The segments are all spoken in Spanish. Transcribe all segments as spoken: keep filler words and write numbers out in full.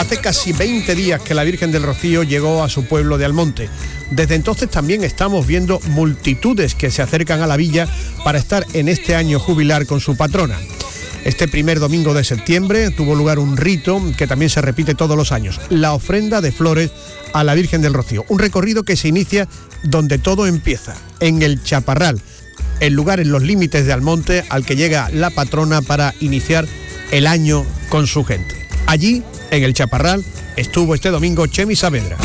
Hace casi veinte días que la Virgen del Rocío llegó a su pueblo de Almonte. Desde entonces también estamos viendo multitudes que se acercan a la villa para estar en este año jubilar con su patrona. Este primer domingo de septiembre tuvo lugar un rito que también se repite todos los años, la ofrenda de flores a la Virgen del Rocío. Un recorrido que se inicia donde todo empieza, en el Chaparral, el lugar en los límites de Almonte al que llega la patrona para iniciar el año con su gente. Allí, en el Chaparral, estuvo este domingo Chemi Saavedra.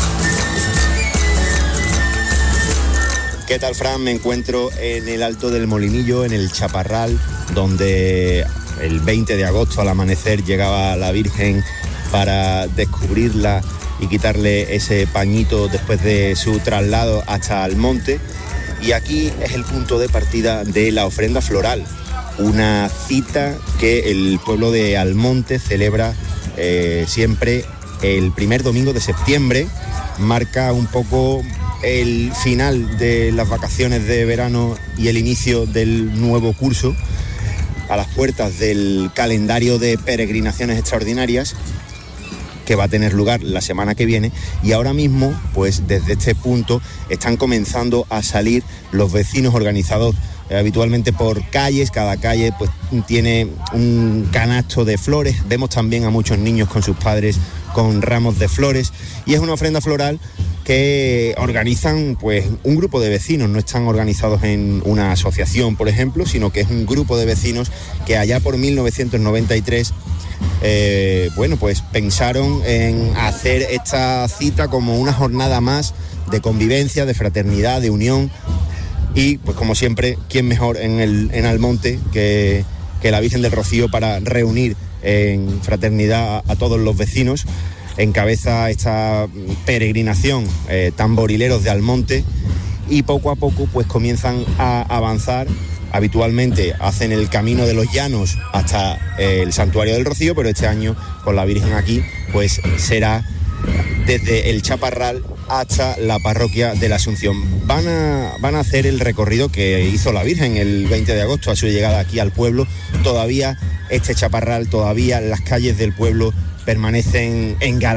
¿Qué tal, Fran? Me encuentro en el Alto del Molinillo, en el Chaparral, donde el veinte de agosto al amanecer llegaba la Virgen para descubrirla y quitarle ese pañito después de su traslado hasta Almonte. Y aquí es el punto de partida de la ofrenda floral, una cita que el pueblo de Almonte celebra eh, siempre el primer domingo de septiembre. Marca un poco el final de las vacaciones de verano y el inicio del nuevo curso, a las puertas del calendario de peregrinaciones extraordinarias que va a tener lugar la semana que viene. Y ahora mismo, pues desde este punto están comenzando a salir los vecinos organizados eh, habitualmente por calles. Cada calle pues tiene un canasto de flores. Vemos también a muchos niños con sus padres con ramos de flores, y es una ofrenda floral que organizan pues un grupo de vecinos. No están organizados en una asociación, por ejemplo, sino que es un grupo de vecinos que allá por mil novecientos noventa y tres eh, bueno, pues pensaron en hacer esta cita como una jornada más de convivencia, de fraternidad, de unión. Y pues como siempre, ¿quién mejor en, el, en Almonte que, que la Virgen del Rocío para reunir en fraternidad a, a todos los vecinos? Encabeza esta peregrinación eh, tamborileros de Almonte, y poco a poco pues comienzan a avanzar. Habitualmente hacen el camino de los llanos hasta eh, el Santuario del Rocío, pero este año con la Virgen aquí pues será desde el Chaparral hasta la parroquia de la Asunción. Van a, van a hacer el recorrido que hizo la Virgen el veinte de agosto a su llegada aquí al pueblo. Todavía este Chaparral, todavía las calles del pueblo permanecen engaladas